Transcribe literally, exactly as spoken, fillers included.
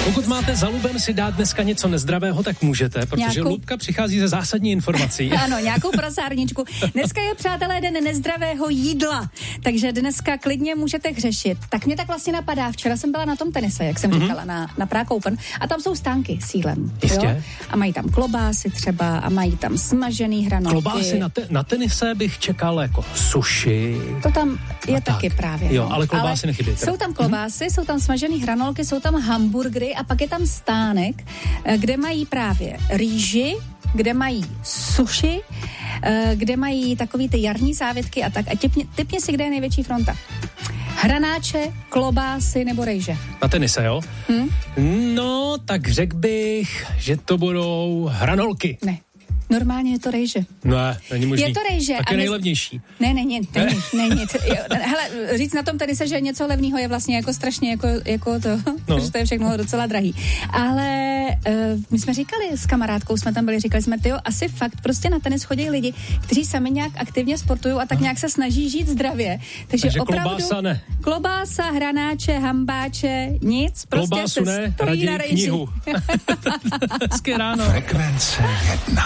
Pokud máte za lubem si dát dneska něco nezdravého, tak můžete, protože Nějakou... Lubka přichází ze zásadní informací. Ano, nějakou prasárničku. Dneska je, přátelé, den nezdravého jídla, takže dneska klidně můžete hřešit. Tak mě tak vlastně napadá, včera jsem byla na tom tenise, jak jsem mm-hmm. říkala, na, na Prague Open, a tam jsou stánky s jídlem. Jistě. Jo? A mají tam klobásy třeba, a mají tam smažený hranolky. Klobásy na, te, na tenise bych čekal jako sushi. To tam je a taky tak. právě. Jo, no. ale klobásy nechybí. Jsou tam klobásy, mm-hmm. jsou tam smažený hranolky, jsou tam hamburgery a pak je tam stánek, kde mají právě rýži, kde mají sushi, kde mají takový ty jarní závětky a tak. A typně, typně si, kde je největší fronta. Hranáče, klobásy nebo rejže. Na tenise, jo? Hm? No, tak řekl bych, že to budou hranolky. Ne. Normálně je to rejže. Ne, není možný. Je to rejže. Tak je nejlevnější. Ne, ne, ne, ne, ne, ne, hele, říct na tom tenise, že něco levného je vlastně jako strašně jako, jako to, no. protože to je všechno docela drahý. Ale uh, my jsme říkali s kamarádkou, jsme tam byli, říkali jsme, tyjo, asi fakt prostě na tenis chodí lidi, kteří sami nějak aktivně sportují a tak Aha. nějak se snaží žít zdravě. Takže, Takže opravdu klobása ne. Klobása, hranáče, hambáče, nic. Prostě klobásu se ne, stojí raději na rejži. knihu. Hezké ráno. Frekvence jedna.